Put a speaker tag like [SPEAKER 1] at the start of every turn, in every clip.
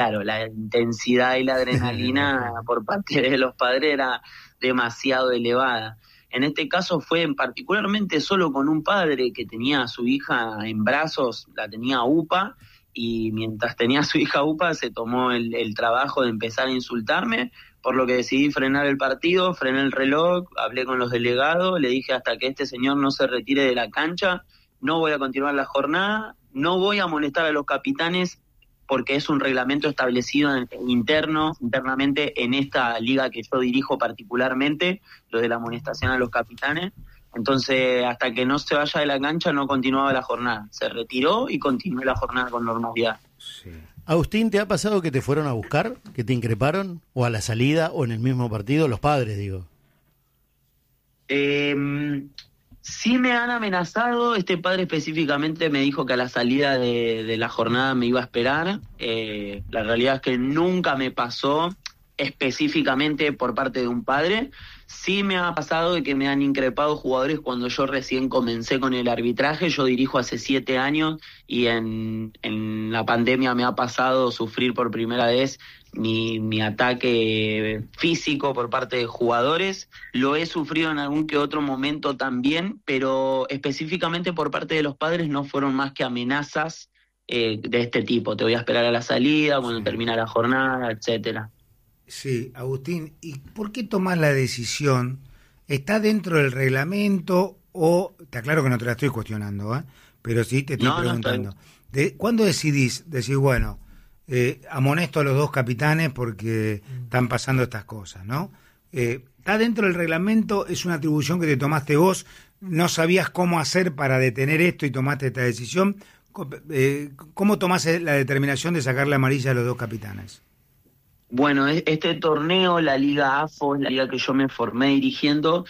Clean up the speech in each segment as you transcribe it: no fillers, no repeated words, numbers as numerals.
[SPEAKER 1] claro, la intensidad y la adrenalina por parte de los padres era demasiado elevada. En este caso fue particularmente solo con un padre que tenía a su hija en brazos, la tenía UPA, y mientras tenía a su hija UPA se tomó el trabajo de empezar a insultarme, por lo que decidí frenar el partido, frené el reloj, hablé con los delegados, le dije hasta que este señor no se retire de la cancha, no voy a continuar la jornada, no voy a amonestar a los capitanes, porque es un reglamento establecido internamente en esta liga que yo dirijo particularmente, lo de la amonestación a los capitanes. Entonces, hasta que no se vaya de la cancha, no continuaba la jornada. Se retiró y continuó la jornada con normalidad.
[SPEAKER 2] Sí. Agustín, ¿te ha pasado que te fueron a buscar, que te increparon, o a la salida, o en el mismo partido? Los padres, digo.
[SPEAKER 1] Sí me han amenazado, este padre específicamente me dijo que a la salida de la jornada me iba a esperar. La realidad es que nunca me pasó específicamente por parte de un padre. Sí me ha pasado de que me han increpado jugadores cuando yo recién comencé con el arbitraje. Yo dirijo hace 7 años y en la pandemia me ha pasado sufrir por primera vez mi ataque físico por parte de jugadores. Lo he sufrido en algún que otro momento también, pero específicamente por parte de los padres no fueron más que amenazas de este tipo. Te voy a esperar a la salida, cuando termina la jornada, etcétera.
[SPEAKER 3] Sí, Agustín, ¿y por qué tomás la decisión? ¿Está dentro del reglamento o, te aclaro que no te la estoy cuestionando, pero sí te estoy preguntando, ¿cuándo decidís decir, bueno, amonesto a los 2 capitanes porque están pasando estas cosas, ¿no? ¿Está dentro del reglamento? ¿Es una atribución que te tomaste vos? ¿No sabías cómo hacer para detener esto y tomaste esta decisión? ¿Cómo tomás la determinación de sacarle amarilla a los 2 capitanes?
[SPEAKER 1] Bueno, este torneo, la Liga AFO, la liga que yo me formé dirigiendo,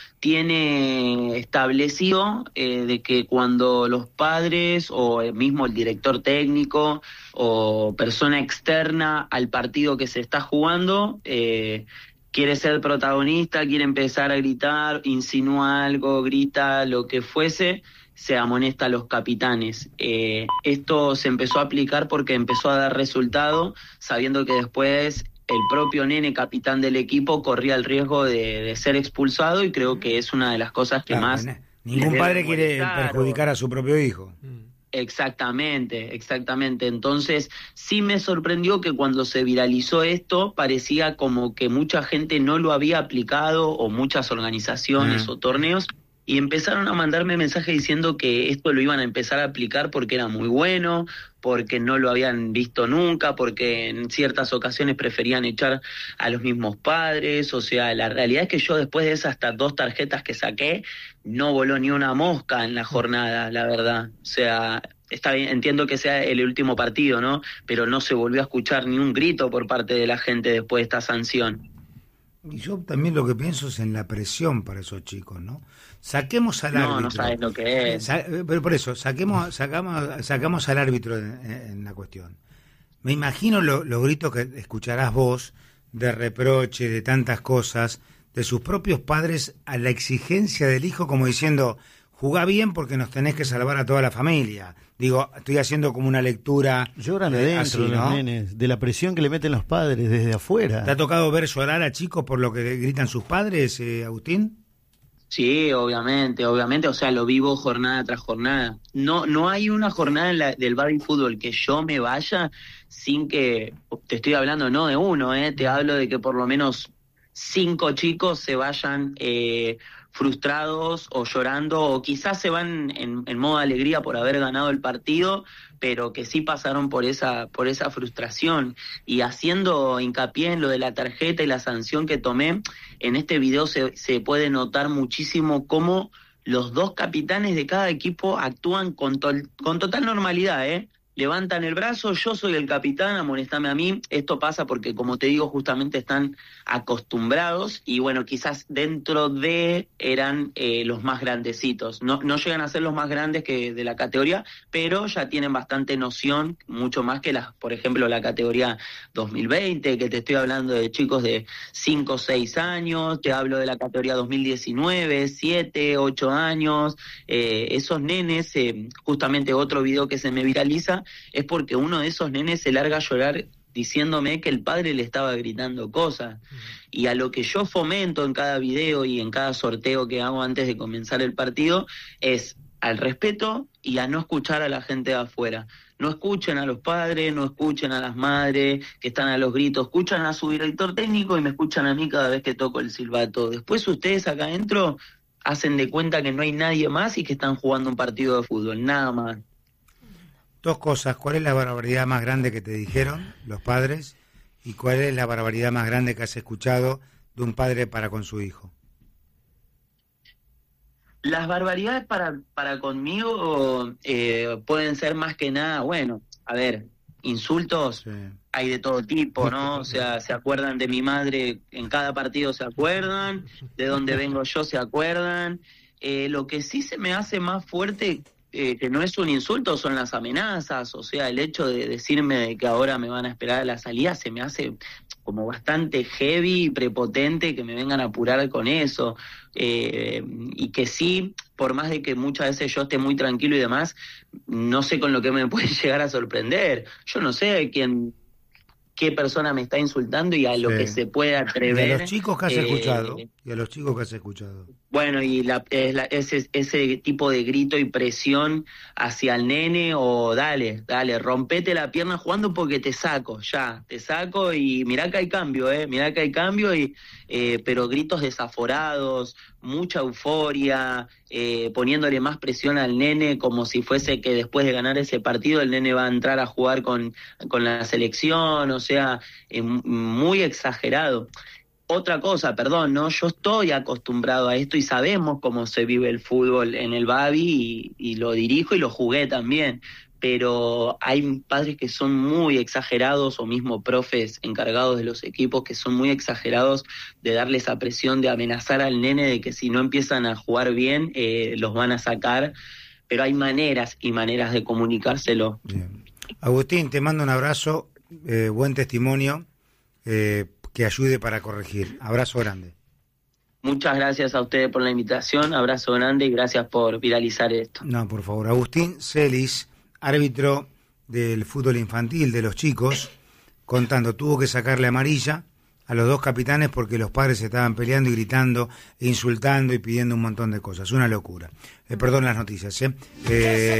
[SPEAKER 1] tiene establecido de que cuando los padres o mismo el director técnico o persona externa al partido que se está jugando quiere ser protagonista, quiere empezar a gritar, insinúa algo, grita, lo que fuese, se amonesta a los capitanes. Esto se empezó a aplicar porque empezó a dar resultado, sabiendo que después el propio nene capitán del equipo corría el riesgo de ser expulsado, y creo que es una de las cosas que más...
[SPEAKER 3] Ningún padre quiere perjudicar a su propio hijo.
[SPEAKER 1] Exactamente. Entonces, sí me sorprendió que cuando se viralizó esto, parecía como que mucha gente no lo había aplicado, o muchas organizaciones o torneos, y empezaron a mandarme mensajes diciendo que esto lo iban a empezar a aplicar porque era muy bueno, porque no lo habían visto nunca, porque en ciertas ocasiones preferían echar a los mismos padres. O sea, la realidad es que yo, después de esas 2 tarjetas que saqué, no voló ni una mosca en la jornada, la verdad. O sea, está bien, entiendo que sea el último partido, ¿no? Pero no se volvió a escuchar ni un grito por parte de la gente después de esta sanción.
[SPEAKER 3] Y yo también lo que pienso es en la presión para esos chicos, ¿no? Saquemos al árbitro.
[SPEAKER 1] No sabes lo que es.
[SPEAKER 3] Pero por eso, sacamos al árbitro en la cuestión. Me imagino los gritos que escucharás vos, de reproche, de tantas cosas, de sus propios padres a la exigencia del hijo, como diciendo, jugá bien porque nos tenés que salvar a toda la familia. Digo, estoy haciendo como una lectura.
[SPEAKER 2] Lloran adentro,
[SPEAKER 3] así,
[SPEAKER 2] los
[SPEAKER 3] ¿no?
[SPEAKER 2] nenes, de la presión que le meten los padres desde afuera.
[SPEAKER 3] ¿Te ha tocado ver llorar a chicos por lo que gritan sus padres, Agustín?
[SPEAKER 1] Sí, obviamente, o sea, lo vivo jornada tras jornada. No hay una jornada del baby fútbol que yo me vaya sin que, te estoy hablando no de uno, te hablo de que por lo menos 5 chicos se vayan frustrados o llorando, o quizás se van en modo alegría por haber ganado el partido, pero que sí pasaron por esa frustración. Y haciendo hincapié en lo de la tarjeta y la sanción que tomé, en este video se puede notar muchísimo cómo los 2 capitanes de cada equipo actúan con total normalidad, levantan el brazo, yo soy el capitán, amonestame a mí. Esto pasa porque, como te digo, justamente están acostumbrados, y bueno, quizás dentro de eran los más grandecitos. No llegan a ser los más grandes que de la categoría, pero ya tienen bastante noción, mucho más que por ejemplo, la categoría 2020, que te estoy hablando de chicos de 5 o 6 años, te hablo de la categoría 2019, 7, 8 años, esos nenes, justamente otro video que se me viraliza, es porque uno de esos nenes se larga a llorar diciéndome que el padre le estaba gritando cosas. Y a lo que yo fomento en cada video y en cada sorteo que hago antes de comenzar el partido es al respeto y a no escuchar a la gente de afuera. No escuchen a los padres, no escuchen a las madres que están a los gritos, escuchan a su director técnico y me escuchan a mí cada vez que toco el silbato. Después ustedes acá adentro hacen de cuenta que no hay nadie más y que están jugando un partido de fútbol, nada más.
[SPEAKER 3] Dos cosas, ¿cuál es la barbaridad más grande que te dijeron los padres? ¿Y cuál es la barbaridad más grande que has escuchado de un padre para con su hijo?
[SPEAKER 1] Las barbaridades para conmigo pueden ser más que nada, bueno, a ver, insultos sí. Hay de todo tipo, ¿no? O sea, se acuerdan de mi madre, en cada partido se acuerdan, de dónde vengo yo se acuerdan. Lo que sí se me hace más fuerte, que no es un insulto, son las amenazas. O sea, el hecho de decirme de que ahora me van a esperar a la salida se me hace como bastante heavy y prepotente que me vengan a apurar con eso. Y que sí, por más de que muchas veces yo esté muy tranquilo y demás, no sé con lo que me puede llegar a sorprender. Yo no sé qué persona me está insultando y a lo que se puede atrever.
[SPEAKER 3] Y a los chicos que has escuchado. Y a los chicos que has escuchado.
[SPEAKER 1] Bueno, y ese tipo de grito y presión hacia el nene, o dale, rompete la pierna jugando porque te saco y mirá que hay cambio, pero gritos desaforados, mucha euforia, poniéndole más presión al nene como si fuese que después de ganar ese partido el nene va a entrar a jugar con la selección, o sea, muy exagerado. Otra cosa, perdón, ¿no? Yo estoy acostumbrado a esto y sabemos cómo se vive el fútbol en el Babi y lo dirijo y lo jugué también, pero hay padres que son muy exagerados o mismo profes encargados de los equipos que son muy exagerados de darle esa presión de amenazar al nene de que si no empiezan a jugar bien los van a sacar, pero hay maneras y maneras de comunicárselo.
[SPEAKER 3] Bien. Agustín, te mando un abrazo, buen testimonio, que ayude para corregir. Abrazo grande.
[SPEAKER 1] Muchas gracias a ustedes por la invitación, abrazo grande y gracias por viralizar esto.
[SPEAKER 3] No, por favor. Agustín Celis, árbitro del fútbol infantil de los chicos, contando, tuvo que sacarle amarilla a los dos capitanes porque los padres estaban peleando y gritando, e insultando y pidiendo un montón de cosas. Una locura. Perdón las noticias,